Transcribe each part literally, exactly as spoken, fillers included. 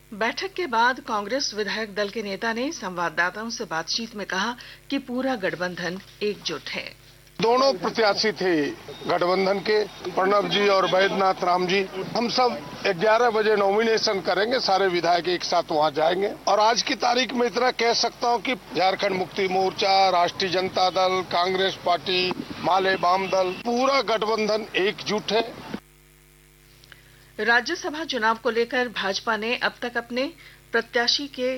बैठक के बाद कांग्रेस विधायक दल के नेता ने संवाददाताओं से बातचीत में कहा कि पूरा गठबंधन एकजुट है। दोनों प्रत्याशी थे गठबंधन के, प्रणब जी और वैद्यनाथ राम जी। हम सब ग्यारह बजे नॉमिनेशन करेंगे, सारे विधायक एक साथ वहां जाएंगे। और आज की तारीख में इतना कह सकता हूं कि झारखंड मुक्ति मोर्चा, राष्ट्रीय जनता दल, कांग्रेस पार्टी, माले वाम दल, पूरा गठबंधन एकजुट है। राज्यसभा चुनाव को लेकर भाजपा ने अब तक अपने प्रत्याशी के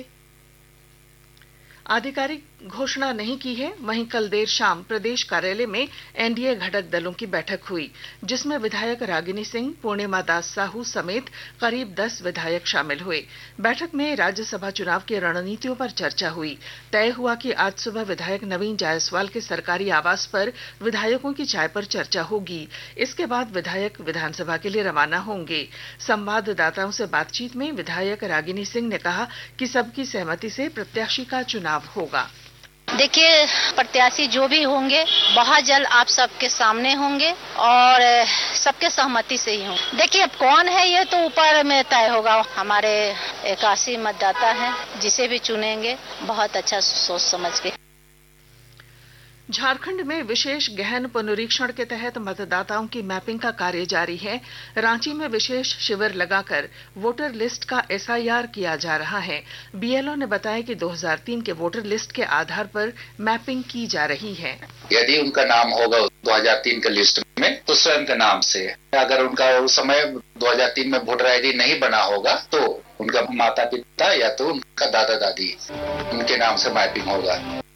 आधिकारिक घोषणा नहीं की है। वहीं कल देर शाम प्रदेश कार्यालय में एनडीए घटक दलों की बैठक हुई, जिसमें विधायक रागिनी सिंह, पूर्णिमा दास साहू समेत करीब दस विधायक शामिल हुए। बैठक में राज्यसभा चुनाव की रणनीतियों पर चर्चा हुई। तय हुआ कि आज सुबह विधायक नवीन जायसवाल के सरकारी आवास पर विधायकों की चाय पर चर्चा होगी। इसके बाद विधायक विधानसभा के लिए रवाना होंगे। संवाददाताओं से बातचीत में विधायक रागिनी सिंह ने कहा कि सबकी सहमति से प्रत्याशी का चुनाव होगा। देखिए, प्रत्याशी जो भी होंगे बहुत जल्द आप सबके सामने होंगे और सबके सहमति से ही होंगे। देखिए, अब कौन है ये तो ऊपर में तय होगा। हमारे इक्यासी मतदाता हैं, जिसे भी चुनेंगे बहुत अच्छा सोच समझ के। झारखंड में विशेष गहन पुनरीक्षण के तहत मतदाताओं की मैपिंग का कार्य जारी है। रांची में विशेष शिविर लगाकर वोटर लिस्ट का एसआईआर किया जा रहा है। बीएलओ ने बताया कि दो हज़ार तीन के वोटर लिस्ट के आधार पर मैपिंग की जा रही है। यदि उनका नाम होगा दो हज़ार तीन के लिस्ट में तो स्वयं के नाम से, अगर उनका उस समय दो हज़ार तीन में वोटर आईडी नहीं बना होगा तो उनका माता पिता या तो उनका दादा दादी, उनके नाम से मैपिंग होगा।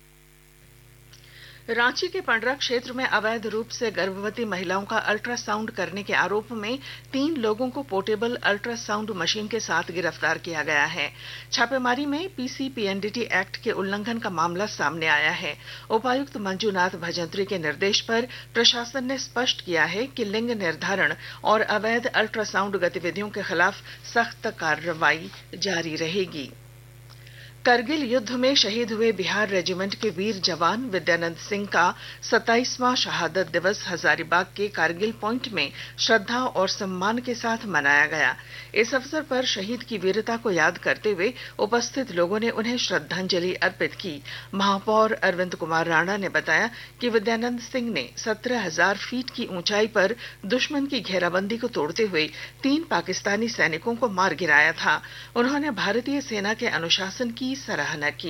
रांची के पंडरा क्षेत्र में अवैध रूप से गर्भवती महिलाओं का अल्ट्रासाउंड करने के आरोप में तीन लोगों को पोर्टेबल अल्ट्रासाउंड मशीन के साथ गिरफ्तार किया गया है। छापेमारी में पीसीपीएनडीटी एक्ट के उल्लंघन का मामला सामने आया है। उपायुक्त मंजूनाथ भजंत्री के निर्देश पर प्रशासन ने स्पष्ट किया है कि लिंग निर्धारण और अवैध अल्ट्रासाउंड गतिविधियों के खिलाफ सख्त कार्रवाई जारी रहेगी। करगिल युद्ध में शहीद हुए बिहार रेजिमेंट के वीर जवान विद्यानंद सिंह का सत्ताईसवां शहादत दिवस हजारीबाग के कारगिल पॉइंट में श्रद्धा और सम्मान के साथ मनाया गया। इस अवसर पर शहीद की वीरता को याद करते हुए उपस्थित लोगों ने उन्हें श्रद्धांजलि अर्पित की। महापौर अरविंद कुमार राणा ने बताया कि विद्यानंद सिंह ने सत्रह हजार फीट की ऊंचाई पर दुश्मन की घेराबंदी को तोड़ते हुए तीन पाकिस्तानी सैनिकों को मार गिराया था। उन्होंने भारतीय सेना के अनुशासन की सराहना की।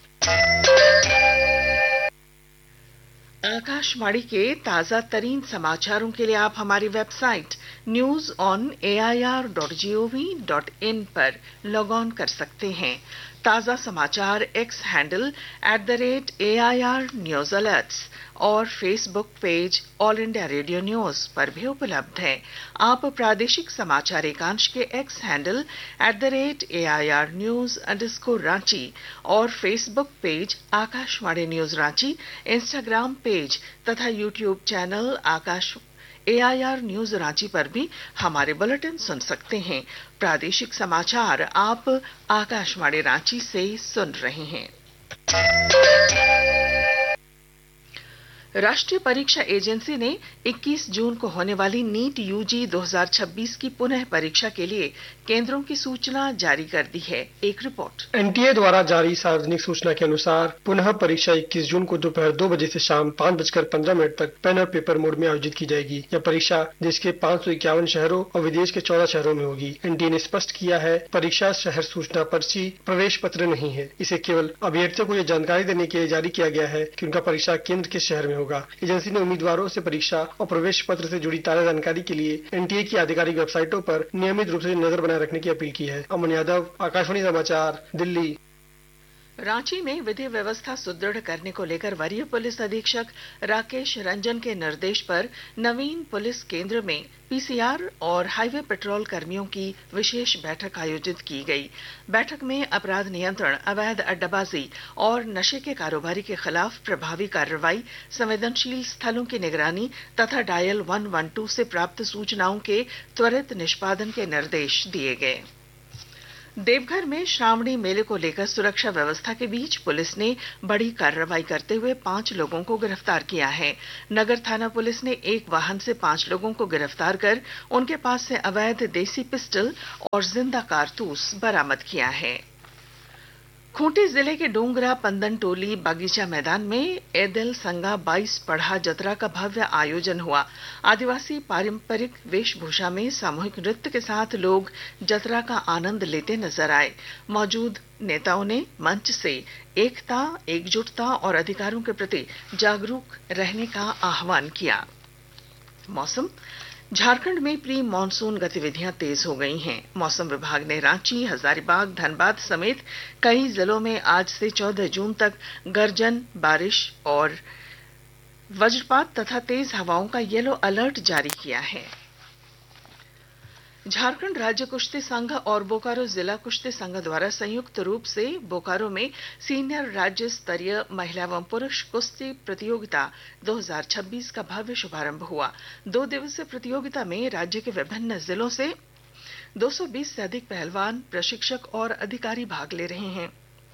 आकाशवाणी के ताजा तरीन समाचारों के लिए आप हमारी website news on A I R dot G O V dot in पर लॉग ऑन कर सकते हैं। ताजा समाचार x handle at the rate A I R news alerts और Facebook page all India radio news पर भी उपलब्ध है। आप प्रादेशिक समाचार एकांश के x handle at the rate A I R news underscore Ranchi और Facebook page Akashvani news Ranchi, Instagram page तथा YouTube channel Akash A I R news Ranchi पर भी हमारे बुलेटिन सुन सकते हैं। प्रादेशिक समाचार आप आकाशवाणी रांची से सुन रहे हैं। राष्ट्रीय परीक्षा एजेंसी ने इक्कीस जून को होने वाली नीट यूजी दो हज़ार छब्बीस की पुनः परीक्षा के लिए केंद्रों की सूचना जारी कर दी है। एक रिपोर्ट। एनटीए द्वारा जारी सार्वजनिक सूचना के अनुसार पुनः परीक्षा इक्कीस जून को दोपहर दो बजे से शाम पाँच बजकर पंद्रह मिनट तक पेन और पेपर मोड में आयोजित की जाएगी। यह परीक्षा देश के पाँच सौ इक्यावन शहरों और विदेश के चौदह शहरों में होगी। एनटीए ने स्पष्ट किया है, परीक्षा शहर सूचना पर्ची प्रवेश पत्र नहीं है। इसे केवल अभ्यर्थियों को यह जानकारी देने के लिए जारी किया गया है कि उनका परीक्षा केंद्र किस शहर में होगा। एजेंसी ने उम्मीदवारों से परीक्षा और प्रवेश पत्र से जुड़ी ताजा जानकारी के लिए एनटीए की आधिकारिक वेबसाइटों पर नियमित रूप से नजर बनाए रखने की अपील की है। अमन यादव, आकाशवाणी समाचार, दिल्ली। रांची में विधि व्यवस्था सुदृढ़ करने को लेकर वरीय पुलिस अधीक्षक राकेश रंजन के निर्देश पर नवीन पुलिस केंद्र में पीसीआर और हाईवे पेट्रोल कर्मियों की विशेष बैठक आयोजित की गई। बैठक में अपराध नियंत्रण, अवैध अड्डाबाजी और नशे के कारोबारी के खिलाफ प्रभावी कार्रवाई, संवेदनशील स्थलों की निगरानी तथा डायल एक सौ बारह से प्राप्त सूचनाओं के त्वरित निष्पादन के निर्देश दिए गए। देवघर में श्रावणी मेले को लेकर सुरक्षा व्यवस्था के बीच पुलिस ने बड़ी कार्रवाई करते हुए पांच लोगों को गिरफ्तार किया है। नगर थाना पुलिस ने एक वाहन से पांच लोगों को गिरफ्तार कर उनके पास से अवैध देसी पिस्टल और जिंदा कारतूस बरामद किया है। खूंटी जिले के डोंगरा पंदन टोली बागीचा मैदान में एदल संगा बाईस पढ़ा जतरा का भव्य आयोजन हुआ। आदिवासी पारंपरिक वेशभूषा में सामूहिक नृत्य के साथ लोग जतरा का आनंद लेते नजर आए। मौजूद नेताओं ने मंच से एकता, एकजुटता और अधिकारों के प्रति जागरूक रहने का आह्वान किया। मौसम झारखंड में प्री मानसून गतिविधियां तेज हो गई हैं। मौसम विभाग ने रांची, हजारीबाग, धनबाद समेत कई जिलों में आज से चौदह जून तक गर्जन, बारिश और वज्रपात तथा तेज हवाओं का येलो अलर्ट जारी किया है। झारखंड राज्य कुश्ती संघ और बोकारो जिला कुश्ती संघ द्वारा संयुक्त रूप से बोकारो में सीनियर राज्य स्तरीय महिला एवं पुरुष कुश्ती प्रतियोगिता दो हज़ार छब्बीस का भव्य शुभारंभ हुआ। दो दिवसीय प्रतियोगिता में राज्य के विभिन्न जिलों से दो सौ बीस से अधिक पहलवान, प्रशिक्षक और अधिकारी भाग ले रहे हैं।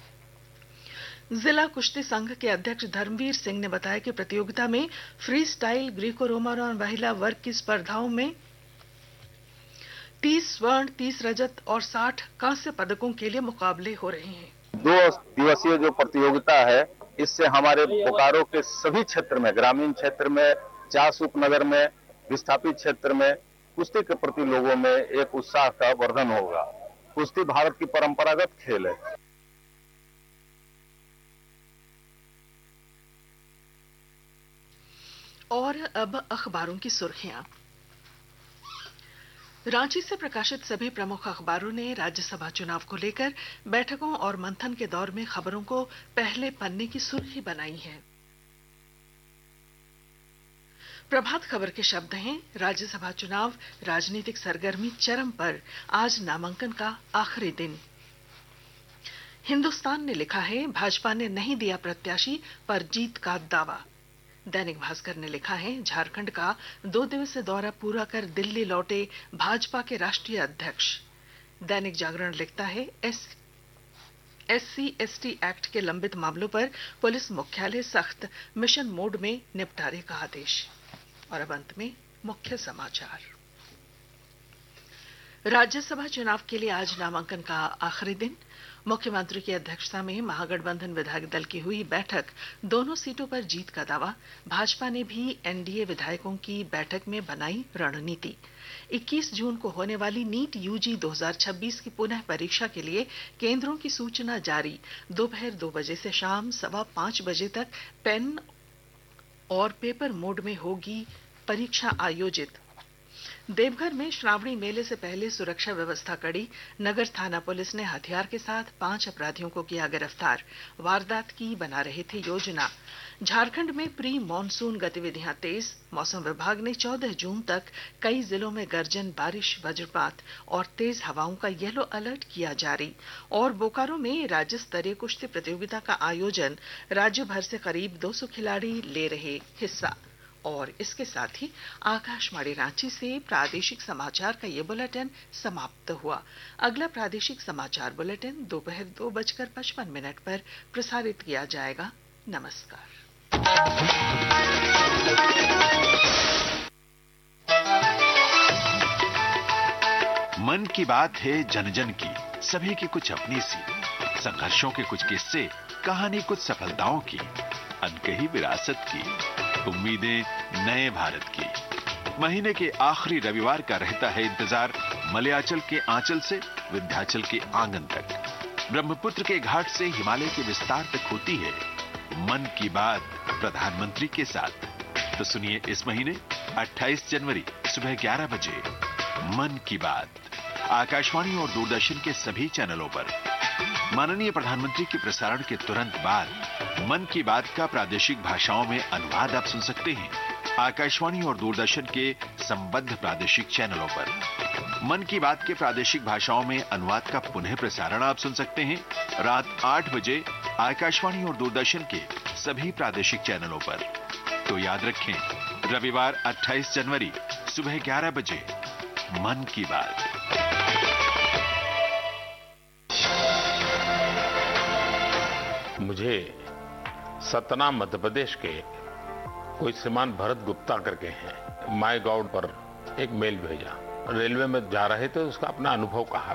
जिला कुश्ती संघ के अध्यक्ष धर्मवीर सिंह ने बताया कि प्रतियोगिता में फ्री स्टाइल, ग्रीको रोमन और महिला वर्ग की स्पर्धाओं में तीस स्वर्ण, तीस रजत और साठ कांस्य पदकों के लिए मुकाबले हो रहे हैं। दो दिवसीय जो प्रतियोगिता है, इससे हमारे बोकारो के सभी क्षेत्र में, ग्रामीण क्षेत्र में, चास उपनगर में, विस्थापित क्षेत्र में कुश्ती के प्रति लोगों में एक उत्साह का वर्धन होगा। कुश्ती भारत की परंपरागत खेल है। और अब अखबारों की सुर्खियां। रांची से प्रकाशित सभी प्रमुख अखबारों ने राज्यसभा चुनाव को लेकर बैठकों और मंथन के दौर में खबरों को पहले पन्ने की सुर्खी बनाई है। प्रभात खबर के शब्द हैं, राज्यसभा चुनाव राजनीतिक सरगर्मी चरम पर, आज नामांकन का आखिरी दिन। हिंदुस्तान ने लिखा है, भाजपा ने नहीं दिया प्रत्याशी पर जीत का दावा। दैनिक भास्कर ने लिखा है, झारखंड का दो दिवसीय दौरा पूरा कर दिल्ली लौटे भाजपा के राष्ट्रीय अध्यक्ष। दैनिक जागरण लिखता है, एस एससी एसटी एक्ट के लंबित मामलों पर पुलिस मुख्यालय सख्त, मिशन मोड में निपटारे का आदेश। और अब अंत में मुख्य समाचार। राज्यसभा चुनाव के लिए आज नामांकन का आखिरी दिन। मुख्यमंत्री की अध्यक्षता में महागठबंधन विधायक दल की हुई बैठक, दोनों सीटों पर जीत का दावा। भाजपा ने भी एनडीए विधायकों की बैठक में बनाई रणनीति। इक्कीस जून को होने वाली नीट यूजी दो हज़ार छब्बीस की पुनः परीक्षा के लिए केंद्रों की सूचना जारी। दोपहर दो बजे से शाम सवा पांच बजे तक पेन और पेपर मोड में होगी परीक्षा आयोजित। देवघर में श्रावणी मेले से पहले सुरक्षा व्यवस्था कड़ी। नगर थाना पुलिस ने हथियार के साथ पांच अपराधियों को किया गिरफ्तार। वारदात की बना रहे थे योजना। झारखंड में प्री मानसून गतिविधियां तेज। मौसम विभाग ने चौदह जून तक कई जिलों में गर्जन, बारिश, वज्रपात और तेज हवाओं का येलो अलर्ट किया जारी। और बोकारो में राज्य स्तरीय कुश्ती प्रतियोगिता का आयोजन। राज्य भर से करीब दो सौ खिलाड़ी ले रहे हिस्सा। और इसके साथ ही आकाशवाणी रांची से प्रादेशिक समाचार का ये बुलेटिन समाप्त हुआ। अगला प्रादेशिक समाचार बुलेटिन दोपहर दो बजकर पचपन मिनट पर प्रसारित किया जाएगा। नमस्कार। मन की बात है जन जन की, सभी की कुछ अपनी सी, संघर्षों के कुछ किस्से, कहानी कुछ सफलताओं की, अनकही विरासत की, उम्मीदें नए भारत की। महीने के आखिरी रविवार का रहता है इंतजार मलयाचल के आंचल से विंध्याचल के आंगन तक, ब्रह्मपुत्र के घाट से हिमालय के विस्तार तक होती है मन की बात प्रधानमंत्री के साथ। तो सुनिए इस महीने अट्ठाईस जनवरी सुबह ग्यारह बजे मन की बात आकाशवाणी और दूरदर्शन के सभी चैनलों पर। माननीय प्रधानमंत्री के प्रसारण के तुरंत बाद मन की बात का प्रादेशिक भाषाओं में अनुवाद आप सुन सकते हैं आकाशवाणी और दूरदर्शन के संबद्ध प्रादेशिक चैनलों पर। मन की बात के प्रादेशिक भाषाओं में अनुवाद का पुनः प्रसारण आप सुन सकते हैं रात आठ बजे आकाशवाणी और दूरदर्शन के सभी प्रादेशिक चैनलों पर। तो याद रखें, रविवार अट्ठाईस जनवरी सुबह ग्यारह बजे मन की बात। मुझे सतना मध्य प्रदेश के कोई श्रीमान भरत गुप्ता करके हैं, माई गॉड पर एक मेल भेजा। रेलवे में जा रहे थे, उसका अपना अनुभव कहा।